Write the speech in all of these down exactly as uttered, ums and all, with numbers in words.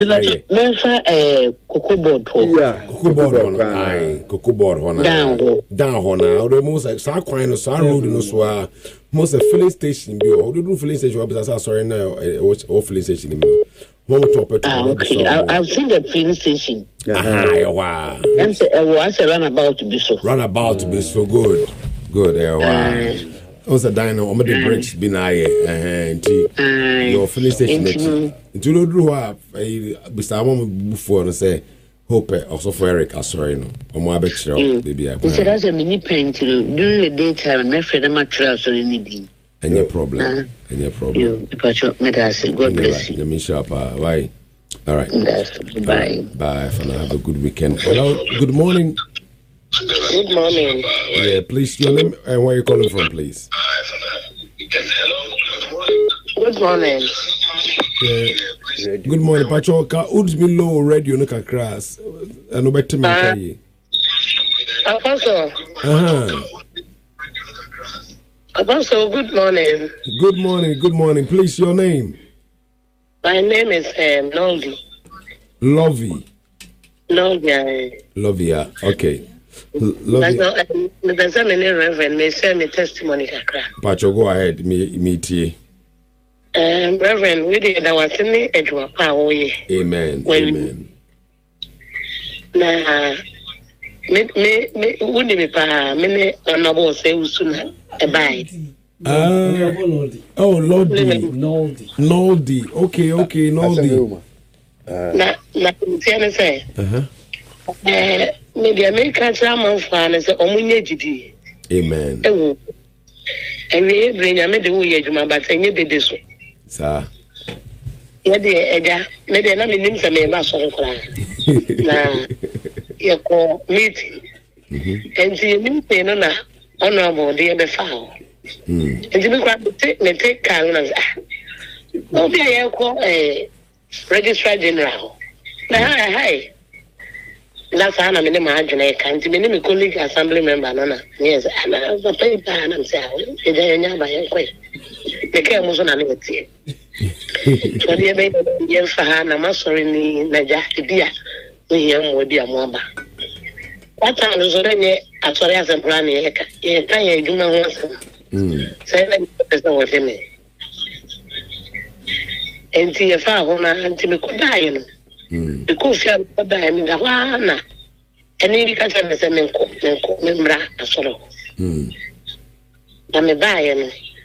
Mensa eh cocoa board ho. Yeah, cocoa board on. Aye, cocoa board on. Down ho. Down ho now. The most like sa kwan no sa road no so a most a filling station bi o. Do filling station because I sorry now o filling station bi. One top it. Okay, I've seen the filling station. Ah, wow. And say I was runabout to be so. Runabout to be so good. Good, yeah, wow. Also, Dino, I'm the bricks been aye, and your filling station. Do not do what beside one before and say, Hope also for Eric, I sorry, no, or more bet you, baby. I said, as a mini paint during the daytime, my friend, I'm not sure so anything. And your problem, and your problem. Because you made us God bless you. Let me sharp, why? All right, bye. Bye for now. Have a good weekend. Hello, good morning. Good morning. Yeah, please, your name and where you calling from, please. Good morning. Yeah. Good morning, Pacho. Ka Uds below radio no kakras. Ano better me kai. Apostle. Uh-huh. Apostle, good morning. Good morning, good morning. Please, your name. My name is um, Noldi. Lovey. Noldi. Lovia. Okay. Lovey. There's a many reverend may send me testimony kakra. Pacho, go ahead. Me me tie. Um, Reverend, we did that was in the edge of power. Amen. Amen. Na me me me wouldn't be pa me honorable say usuna a buy. Ah. Oh, Lordy. Noldi. Noldi. Okay, okay, Noldi. Na na tiene say. Uh-huh. Eh, me the American chairman fan say omunye jidi. Amen. Ewo. Ewe bring ya me de wo ye djuma but enye de de so. Sir. Yeah, the Edda, maybe I'm in the name of some class. Now, you call meeting. And the meeting on a honorable dear the foul. And you grab the take me take calendars. Oh, be I call a registrar general. Now, hi. Last time I'm in the margin, I can't be a colleague assembly member. Yes, and I was a paper and I'm saying, it's by a way. The care was on a little tea. So the baby, yes, Hannah, Massori, Naja, dear, we would be a mamba. What time is already as far as a plan? Yeah, I do not want to say that with him. And see a father until we could die. Because you are dying, the one, and you can't have the same member as well. I'm a buyer.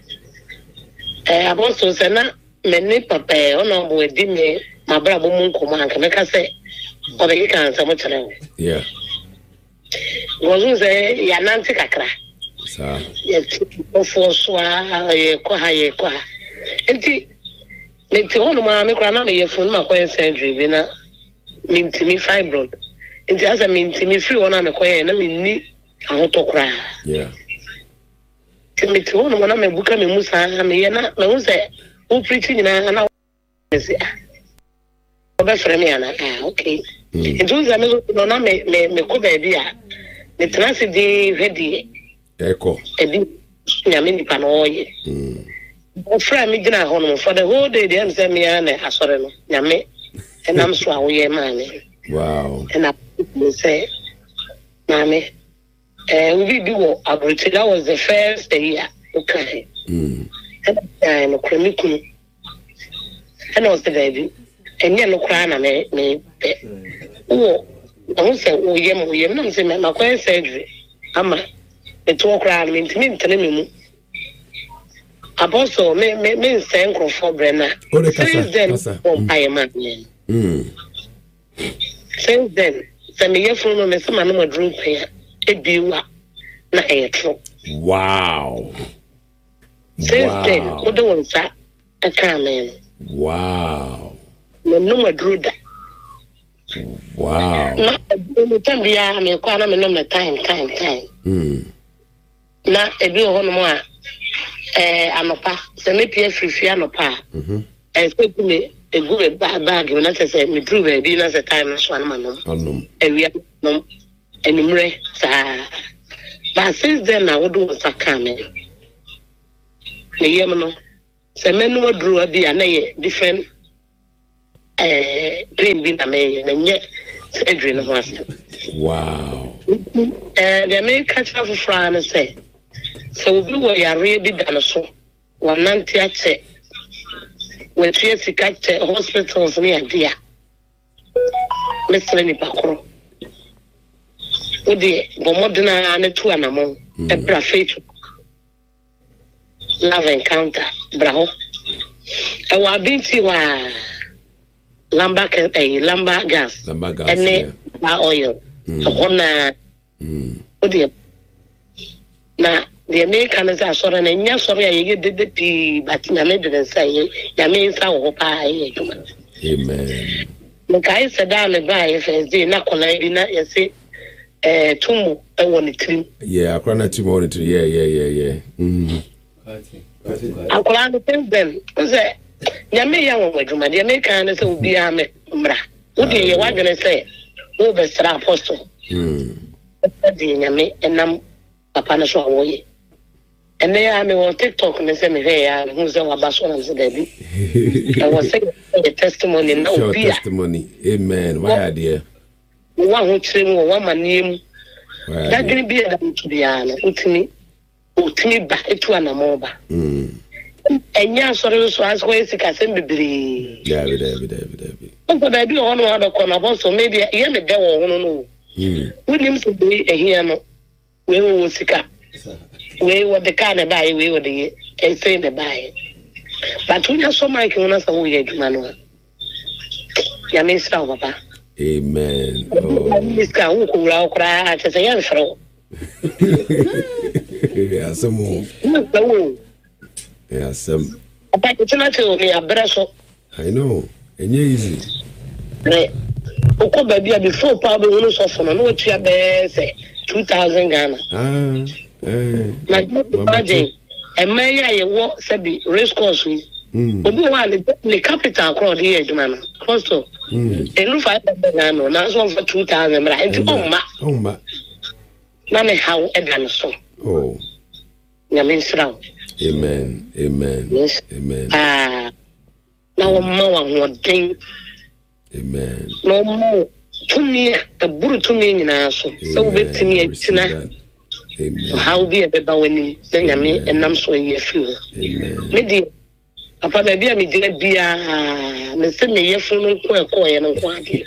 I also said, many papa, honorable with me, my brother Munko man can make us say, or the can so much. Yeah. Was a Yananti Kakra. Sir. Yes, for Swa, a Koha, Koha. And see, it's all my Mikran, your phone, my coin surgery, Vina, mean to me fibroid. It doesn't mean to me free one on a coin, I mean, me, I want to cry. Yeah. Me to one when I'm a book, I'm a Musa, I'm a Yana, I was there, who preaching and I was there. Okay. It was a little no, me, me, me, could be a the transit ready. Echo. A bit, I mean, you can all ye. Friend, me dinner home for the whole day, they send me an assortment, Yame, and I'm so away, man. Wow. And I say, Mammy. And we do a British. That was the first year. Okay. Mm. And I'm a criminal. And I was the baby. And you're no crying. I may. Oh, I won't say, oh, yeah, yeah, no, say, my question surgery. I'm a talk around me to me, telling me. Apostle, me, me, me, thank you for Brenna. Since then, I am a man. Since then, some year from me, some animal drink here. Na etro. Wow. Since wow. Then, what do you say? A camel. Wow. No, no more drew that. Wow. Na, the time we are, I mean, quite a number time, time, time. Hmm. Na, a bill one more. Eh, I'm a pa. So maybe a free piano pa. Mm-hmm. And speak to me a good bag. When I say me drew a dinner at the time, as one man. And we are no. Anymore, but since then, I would do what's a coming. The Yemano, so men would drew a be a different eh pain bi na me na nye surgery no was. Wow. Eh the me catch for fran say. So we were ya ready dan so. One ninety ache. We try to catch hospitals near dia. Mister ni pakro. Odi bomodena na tu anamo. E bra faith. Love encounter braho. E wa binti wa lamba eh lamba gas. Lamba gas. Ene ba oil. So ona Mm. odi na the American is a sort of a young sorry, I get the P, but I didn't say, Yamin Sao Pie. Amen. The guy said down the buy if they not colliding, you say, eh, two, I want it to. Yeah, I can't two more to yeah, yeah, yeah, yeah. Mm. I call on the things then. I say, Yami young with you, the American is will be a mra. What do you want to say? Oh, the star apostle. Mm. Yami and I'm Papa na so away. And then I mean on TikTok and say me hey who's the abaso na say baby. I was saying a testimony no Sure be testimony. Amen. Why are there? One who train one man name. That going be a to be an ultimate ultimate back to an amoba. Mm. And ya sorry so as way sick as be. Yeah, be there, be there, be there. Be. But I do on other corner so maybe yeah me there or no. Mm. Williams to be a here no. We will sick up. We were the kind of buy, we were the say the buy. But we have so much on us, we get manual. Yamis, Papa. Amen. Oh. Miss Cow, who will cry as a young fellow. Yeah, some more. Yeah, some. But it's not to me a brasso. I know. And you easy. Oko baby before probably will soften on what you have say. Two thousand Ghana. Ah, eh. Like imagine, and may I walk said the race course with. Obi wa the capital crowd here, man. Close to. And no five Ghana. Now one for two thousand. But I think oh ma. Oh ma. Na me how e dan so. Oh. Nyame nsraw. Amen. Amen. Yes. Amen. Ah. Na wo ma wa hoden. Amen. No more. Tumi a buru tumi nyina so so betimi atina how be a beba wani then yame enam so ye feel me di papa ba bia me dina bia me se me ye funu ko ko ye no ko ade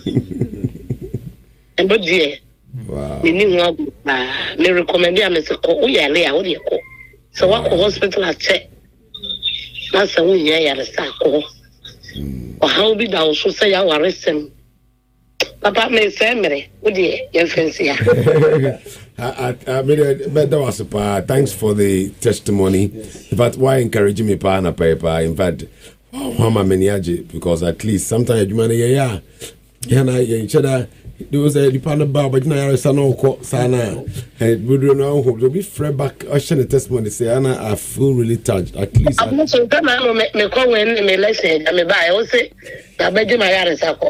and but die wow me ni ho ba me recommend ya me se ko o ya le ya o de ko so wa ko hospital a check na se wo ye ya re sa ko o how be da so say ya waresem Papa me say mere odi ye fancy ya. I I mean that was pa thanks for the testimony. In fact, why encouraging me pa na paper in fact how am many because at least sometimes you man yeah yeah na each other there was a dependent bar but na yare sana ko sana and we don't know hope to be free back I share the testimony say Anna I feel really touched at least I'm not so come on me me ko wen me lesson me buy o say na beji ma yare sako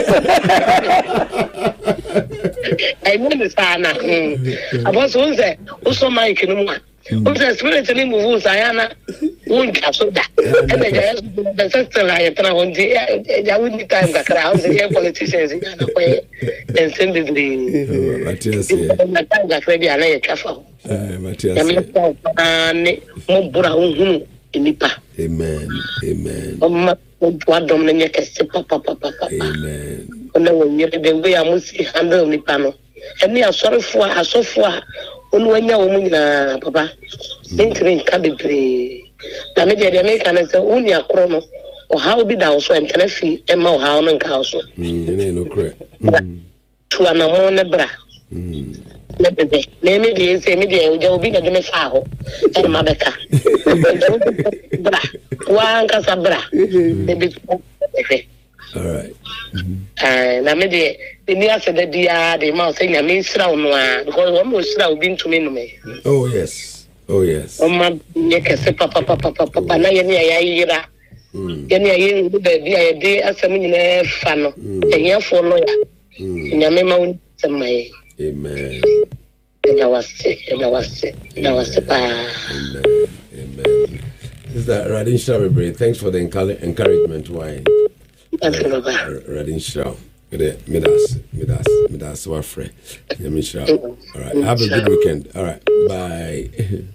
I mean sana abo so say o so mic no mu o say spirit ni move sayana won ka so da e be just the system la yatra won di ya win time ka kra o say politicians ya na ko and send the Matthias na time ka fredi ala ye kafa eh Matthias ya me ko ne mo bura hunu nipa amen amen Oma wa dom na nye kese papa papa papa amen ona wo nyere de we amusi handle nipa no eni asorefo asofo a onu anya wo mu nyina papa ntiri nka bebre na me de de me kana se uni akro no o how bi da so entene fi e ma o how no nka so mm ene no kre tu ana mo ne bra mm na bebe na me de se me de o je obi na de me fa ho e ma beka bra wa nka sa bra bebe all right eh na me de ni ase de dia de ma say nyame sra wo no a because wo mo sra obi ntumi no me oh yes oh yes o ma ye kese papa papa papa na ye ni ya yira ye ni ye ndu be bia ye de asem nyina fa no e ye fo no ya nyame ma wo semai amen na wase na wase na wase pa amen amen is that Radin Shabebre thanks for the encouragement why Ready, show. Midas, Midas, Midas, our friend. Let me show. All right. Have a good weekend. All right. Bye.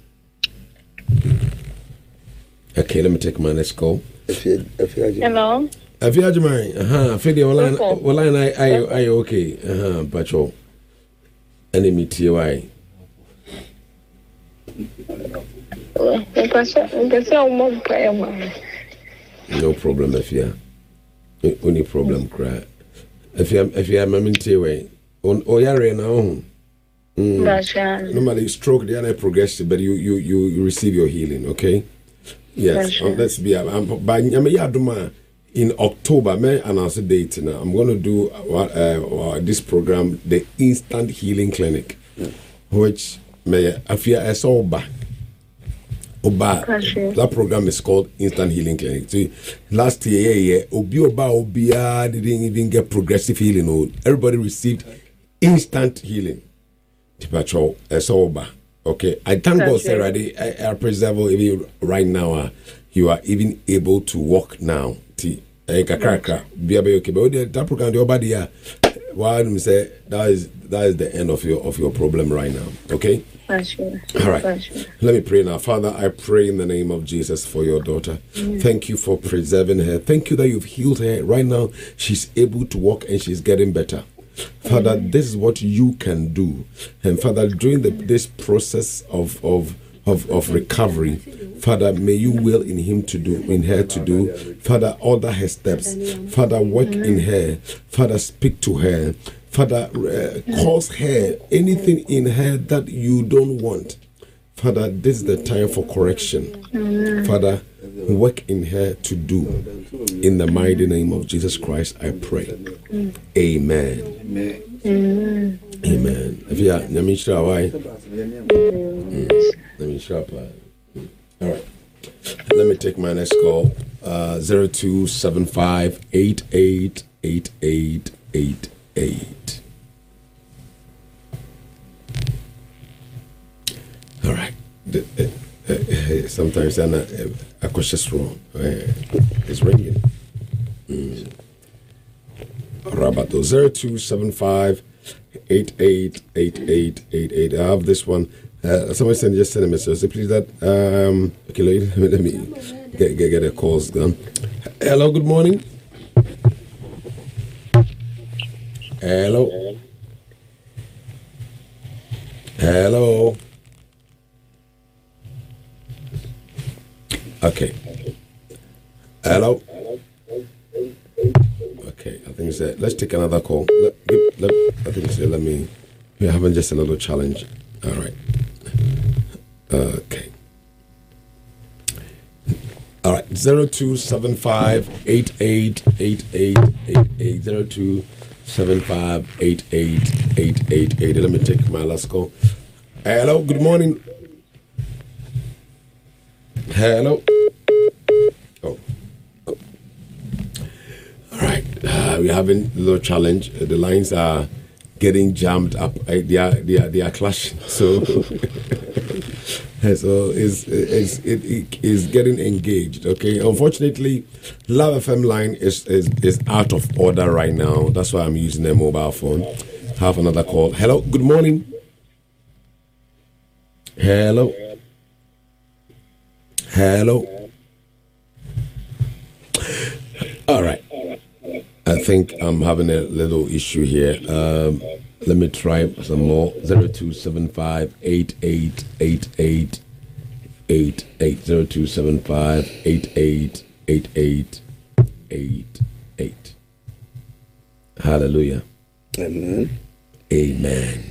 Okay, let me take my next call. Hello. Have you had your mind? Uh huh. Fidi, well, well, I, I, I, okay. Uh huh. Patrol. Enemy T Y. No problem if you only problem cry. If you if you are meant to way on oh yeah right now. Normally stroke the other progressive, but you you you, you receive your healing. Okay. Yes. Um, let's be. I'm by in October. May announce a date now. I'm going to do uh, uh, this program, the Instant Healing Clinic, which may I fear I saw back. Oba, that program is called Instant Healing Clinic. See, last year, yeah, yeah, Obi Oba Obia didn't even get progressive healing. Everybody received instant healing. Tipacho, Oba. Okay, I thank God, Sarah. I, I preserve even right now. Uh, you are even able to walk now. Ti, eh, kakaka, be okay. But that program, the Oba there, why do say that is that is the end of your of your problem right now? Okay. Sure. All right. Sure. Let me pray now. Father, I pray in the name of Jesus for your daughter. Mm. Thank you for preserving her. Thank you that you've healed her. Right now, she's able to walk and she's getting better. Father, mm. this is what you can do. And Father, during the, this process of, of, of, of recovery, Father, may you will in him to do, in her to do. Father, order her steps. Father, work mm. in her. Father, speak to her. Father, uh, cause her anything in her that you don't want. Father, this is the time for correction. Mm. Father, work in her to do. In the mighty name of Jesus Christ, I pray. Mm. Amen. Amen. Amen. If you are, let me show why. Let me show up. All right. Let me take my next call. Uh, zero two seven five eight eight eight eight eight eight. All right. The, uh, uh, sometimes I'm not, uh, I cautious wrong. Uh, it's ringing. Mm. Rabato zero two seven five eight eight eight eight eight eight. I have this one. Uh, somebody send just send a message. Say please that. Um. Okay, let me, let me get get get the calls done. Hello. Good morning. Hello. Hello. Okay. Hello. Okay, I think it's that. Let's take another call. Let, let, I think it's that. Let me. We're having just a little challenge. All right. Okay. All right. Zero two seven five eight eight eight eight eight eight zero two seven five eight eight eight eight eight. Let me take my last call. Hello. Good morning. Hello. Oh. oh. All right. Uh, we're having a little challenge. Uh, the lines are getting jammed up. Uh, they are they are they are clashing. So so it's, it's it, it is getting engaged. Okay. Unfortunately, Love F M line is, is is out of order right now. That's why I'm using a mobile phone. Have another call. Hello. Good morning. Hello. Hello. All right. I think I'm having a little issue here. Um, let me try some more. Zero two seven five eight eight eight eight eight eight zero two seven five eight eight eight eight eight eight. Hallelujah. Amen. Amen.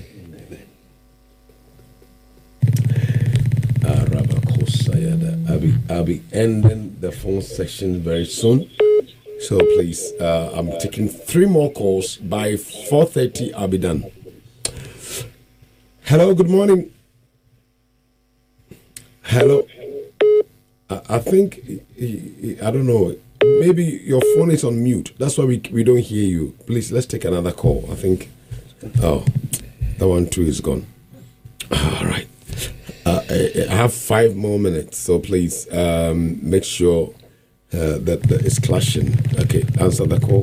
I'll be, I'll be ending the phone section very soon. So please, uh, I'm taking three more calls. By four thirty, I'll be done. Hello, good morning. Hello. I, I think, I don't know, maybe your phone is on mute. That's why we, we don't hear you. Please, let's take another call. I think, oh, that one too is gone. All right. Uh, I, I have five more minutes, so please um, make sure uh, that, that it's clashing. Okay, answer the call.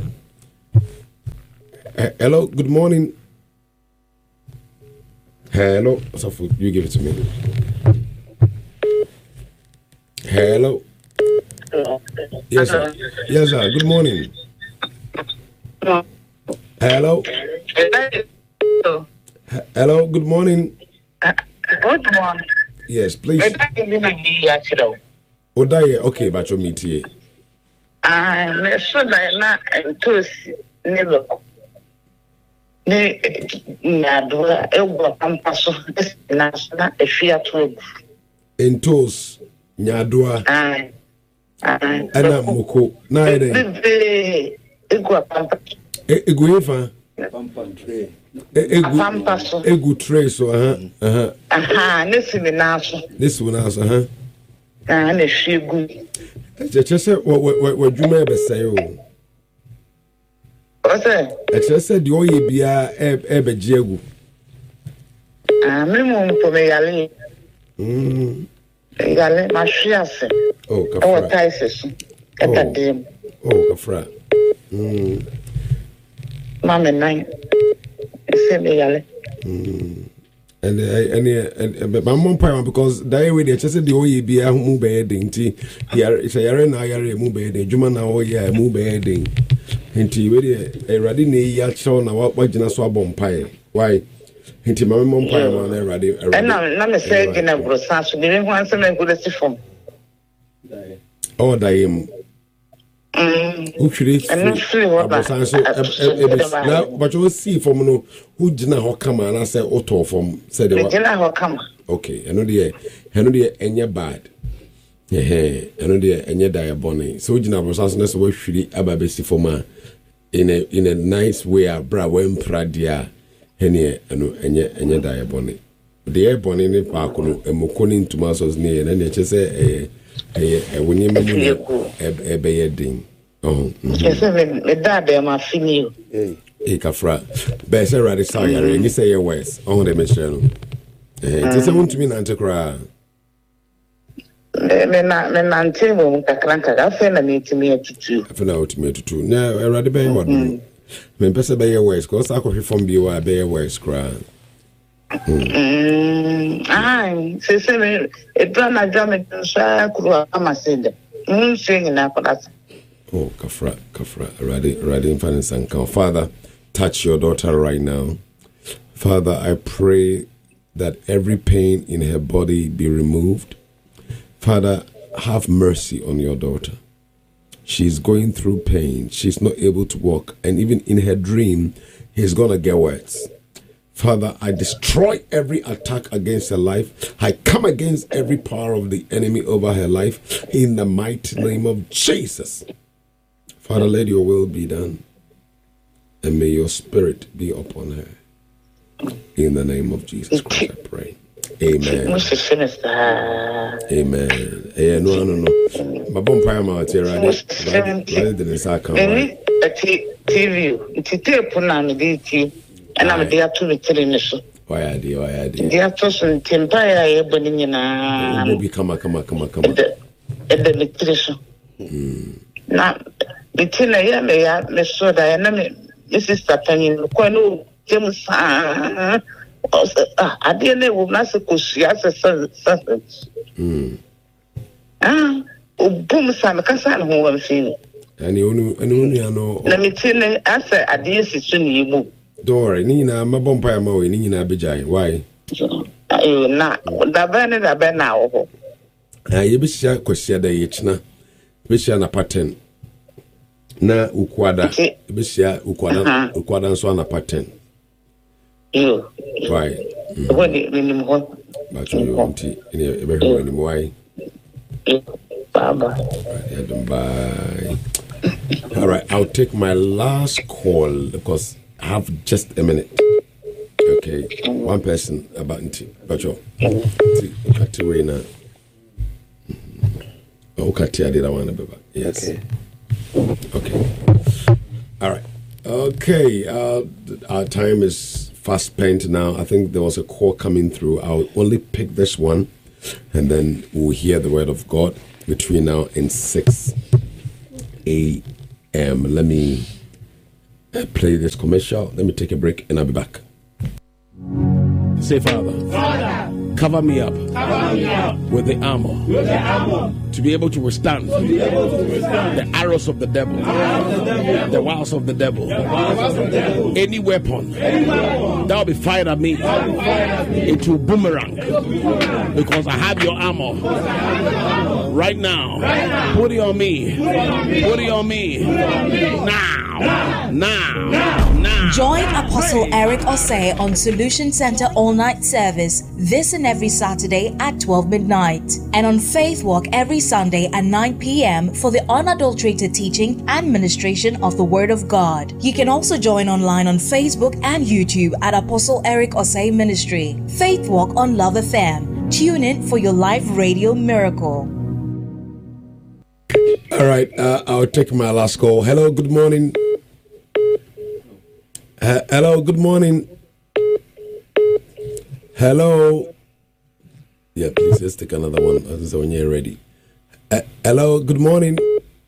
Uh, hello, good morning. Hello, Safu, you give it to me. Hello. Yes, sir. Yes, sir. Good morning. Hello. Hello. Good morning. Good morning. Yes, please. Odaye, okay, but you meet here. Ah, me so na na entos ne lo. Ne na do e pampaso na na e fia to. Entos nyadoa. Ah. Ah. Ana moko na ere. E egu pampaso. E egu efa. Pampantray. Egu pampaso. Egu tray so aha aha. Aha, ne simi na so. This one also aha. Ah, ne figu. Eche se wo wo wo dwuma be say o. O se? Eche se di oye bia e e be giegu. Ah, me mo mpo me yale. Mm. Yale ma hwiase. Oh, kafra. O taises. Eta dem. Oh, kafra. Mm. Mama nine. Ese me yale. Mm. And and and my mom pay because that way they just said the oye be a mu be heading ti here it's a yare na yare mu be heading juma na oye mu be heading nti we dey erade na ya cho na wa gina so abom pay why nti my mom pay ma na erade erade na na me say gina brosa so dey hu answer na go dey form oh daim mm who should and free what now but you see from no who gina ho kama na say auto from say the gina ho kama okay I know the I know the enye bad eh I know the enye diabonic so gina process na so we hwiri ababesi form in a in a nice way abra when pradia ene no enye enye diabonic the airborne ni pa ko no emokoni ntumasos ni na na che say eh eh wonye memu e be yedin oh yes me da be ma fini eh e kafra be say ready say yare ni say west oh de me share no eh it say want to me na antekra me na me na ntimo mu kakranka afa na me timi atutu afa na otimi atutu na ready be what me pese be west cause akofwe from bi wa be west kra Mm, ai, se se me, e plana jame sa kruwa kama sede. Mm, sing na kodasa. Oh, kafra, kafra, ready, ready in finance and Father, touch your daughter right now. Father, I pray that every pain in her body be removed. Father, have mercy on your daughter. She's going through pain. She's not able to walk. And even in her dream, he's going to get worse. Father, I destroy every attack against her life. I come against every power of the enemy over her life in the mighty name of Jesus. Father, let your will be done, and may your spirit be upon her. In the name of Jesus Christ, I pray. Amen. Amen. Yeah, no, no, no. My bomb pie out here, right? Rather than this, I can't. T V, it's a tape on the and I'm there to return so. Why I did, why I did. They are tossing tempire, Bonina. Maybe come on, come on, come on, come on. At the nutrition. Now, between a year, may I, Miss Soda, and this is Tapani, Quano, James. I didn't know not to see as a son. Ah, boom, son, Cassan, who I'm feeling. And you know, let me tell you, I said, I did see soon you move. Dore, Nina, my bumpire moe, Nina Bijay. Why? You not the Bernard Abenao. Ah, you be sure, Quesia de Yichna, Bishana pattern. Na Uquada, Bishia Uquada, Uquadan Swana pattern. You. Why? What do you mean? But you want to in why? Baba. Bye. All right, I'll take my last call because I have just a minute. Okay, one person about it. But you, Katerina. Oh, Katia did I want to be back? Yes. Okay. Okay. All right. Okay. Uh, our time is fast spent now. I think there was a call coming through. I'll only pick this one, and then we'll hear the word of God between now and six a Um, let me uh, play this commercial. Let me take a break and I'll be back. Say, Father, Father, cover me up, cover me up with the armor, with the armor to be able to withstand, to be able to withstand the arrows of the devil, the arrows of the devil, the wiles of the devil, the wiles of the devil. Any weapon, Any weapon that will be fired at me, that will be fired at me, it will boomerang, it will boomerang, because I have your armor. because I have your armor. Right now, Right now. Put it on me, Put it on me, put it on me, Put it on me. now, Now. now, Now. now. Join Apostle Eric Osei on Solution Center all-night service this and every Saturday at twelve midnight, and on Faith Walk every Sunday at nine p.m. for the unadulterated teaching and ministration of the Word of God. You can also join online on Facebook and YouTube at Apostle Eric Osei Ministry. Faith Walk on Love F M. Tune in for your live radio miracle. All right, uh, I'll take my last call. Hello, good morning. Uh, hello, good morning. Hello. Yeah, please, let's take another one so when you're ready. Uh, hello, good morning.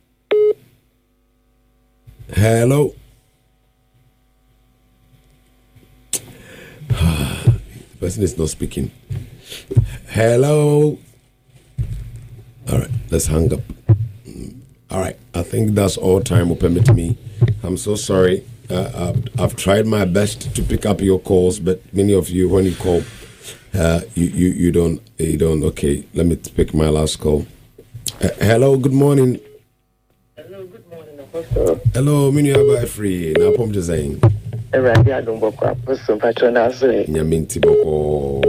Hello. The person is not speaking. Hello. All right, let's hang up. All right, I think that's all time will permit me. I'm so sorry. Uh, I've, I've tried my best to pick up your calls, but many of you, when you call, uh, you, you you don't you don't. Okay, let me pick my last call. Uh, hello, good morning. Hello, good morning, Apostle. Hello, mini abai free. Na pom je saying. Eradi adumboko Apostle patrona so. Nyaminti boko.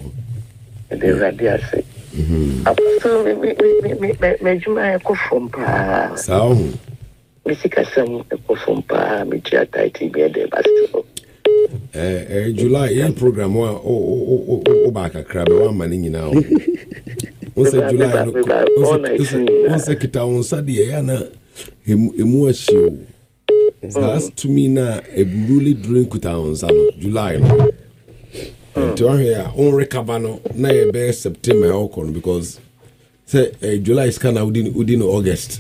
Eradi ase. Mhm. Apostle me me me me me juma ko fompa. Sao. Me sika sam ko fompa me tia title be de basto. Eh eh July in program wa o o o o back akra be one man nyina o. Won say July no. Won say kita on sade ya na emu ahie o. That's to me na e really drink kuta on sa no July no. To here on recover no na e be September o kono because say uh, July is kind of within within August.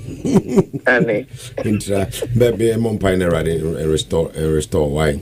Amen. Intra baby mom pioneer and restore and restore why.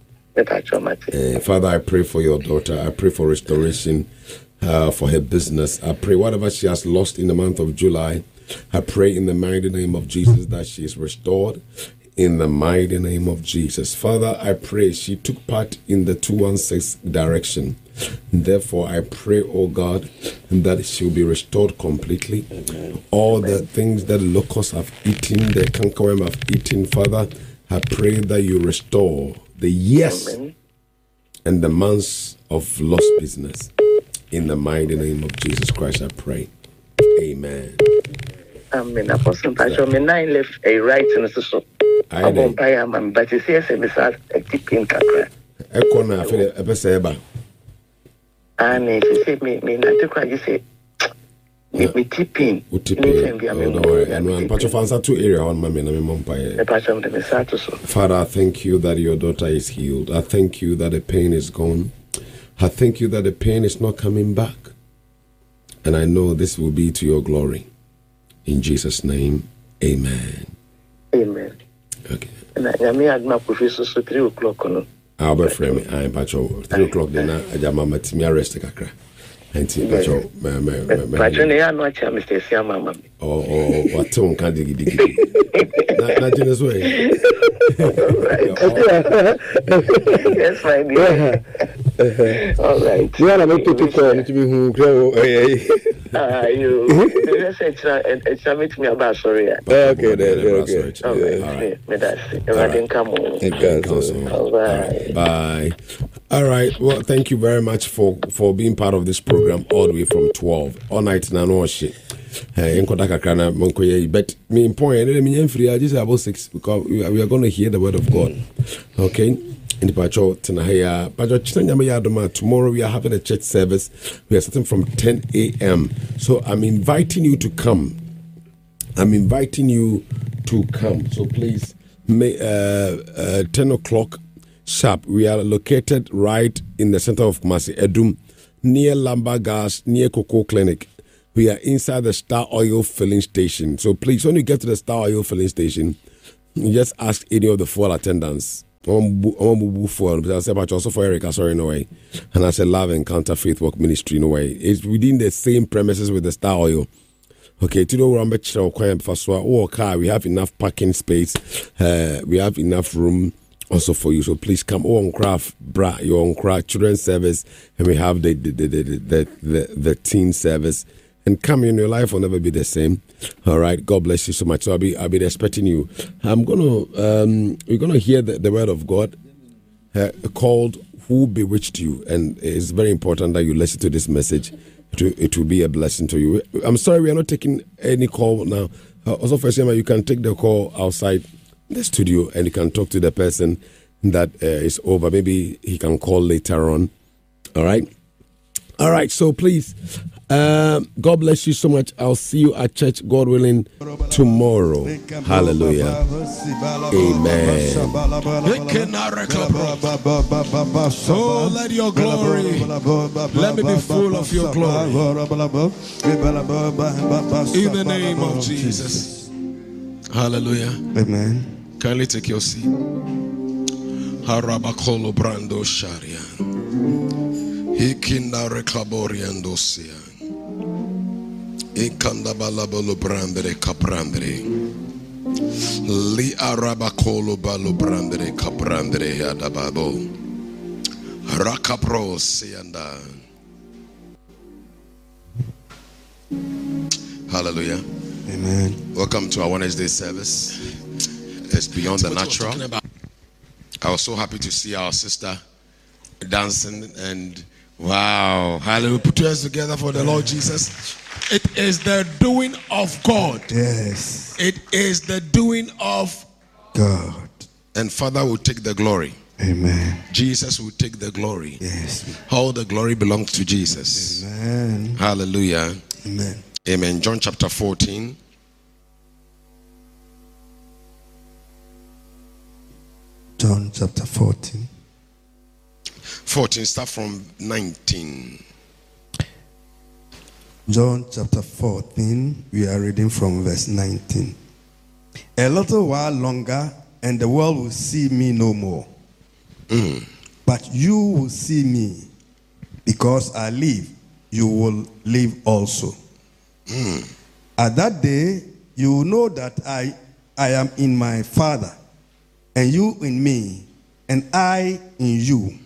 Uh, Father, I pray for your daughter. I pray for restoration uh, for her business. I pray whatever she has lost in the month of July, I pray in the mighty name of Jesus that she is restored in the mighty name of Jesus. Father, I pray she took part in the two one six direction. Therefore, I pray, oh God, that she will be restored completely. Amen. All Amen. The things that locusts have eaten, the cankerworm have eaten, Father, I pray that you restore the years Amen. And the months of lost business. In the mighty name of Jesus Christ, I pray. Amen. Amen. Apostle Pastor, me nine left a right in the so. I won't buy a man, but it's yes, and it's a tipping kakra. Echo na feel a peseba. And if you me, me not to cry, you say, me tipping. Tipping. Don't worry. And one patch of answer to area on my men and Mompire. Father, I thank you that your daughter is healed. I thank you that the pain is gone. I thank you that the pain is not coming back. And I know this will be to your glory. In Jesus' name, amen. Amen. Okay. And I may add my professor so three o'clock. I'll be frame. I'm patch of three o'clock. Then I jam my team arrest the kakra. Enti pacho me me me pacho ne ya no acha Mister Siama mama oh oh what on kan digi digi na na jenes way yes my dear all right you are make people call to be who grow eh ah you just extra extra meet me about sorry okay there okay all right me that everything come on all right bye. All right, well, thank you very much for for being part of this program all the way from twelve all night na no shit. Eh enkoda kakra na monkoye but me point let me free I just about six because we are, we are going to hear the word of God. Okay? In the pacho tonight pacho chitanya ya doma tomorrow we are having a church service. We are starting from ten a.m. So I'm inviting you to come. I'm inviting you to come. So please may uh, uh ten o'clock sharp. We are located right in the center of Kumasi, Edum, near Lamba Gas, near Coco Clinic. we are inside the Star Oil filling station. So please, when you get to the Star Oil filling station, you just ask any of the fuel attendants. I'm I said, but also for Erica, sorry, no way. And I said, Love Encounter Faith Walk Ministry, no way. It's within the same premises with the Star Oil. Okay, to know where I'm car, we have enough parking space. Uh, we have enough room also for you. So please come on craft, bra, your own craft children's service, and we have the the the the the, the, the teen service. And come in, your life will never be the same. All right. God bless you so much. So I'll be I'll be expecting you. I'm gonna um we're gonna hear the, the word of God uh, called "Who Bewitched You," and it's very important that you listen to this message. It will, it will be a blessing to you. I'm sorry we are not taking any call now. Uh, also, first, you can take the call outside the studio and you can talk to the person that uh, is over. Maybe he can call later on. All right. All right. So please. Um, God bless you so much. I'll see you at church, God willing, tomorrow. Hallelujah. Amen. Oh, let your glory, let me be full of your glory. In the name of Jesus. Hallelujah. Amen. Kindly take your seat. Harabakolo brando sharia. Hikinda reklaboriando sia. Ikanda balabolo brandere caprandere. Li arabakolo balo brandere caprandere yadababo. Rakapro sianda. Hallelujah. Amen. Welcome to our Wednesday service. It's beyond the natural. I was so happy to see our sister dancing and wow. Hallelujah. Put your hands together for the Lord Jesus. It is the doing of God. Yes. It is the doing of God. And Father will take the glory. Amen. Jesus will take the glory. Yes. All the glory belongs to Jesus. Amen. Hallelujah. Amen. Amen. John chapter fourteen. John chapter fourteen. fourteen, start from nineteen. John chapter fourteen, we are reading from verse nineteen. A little while longer, and the world will see me no more. Mm. But you will see me, because I live, you will live also. Mm. At that day, you will know that I, I am in my Father, and you in me, and I in you.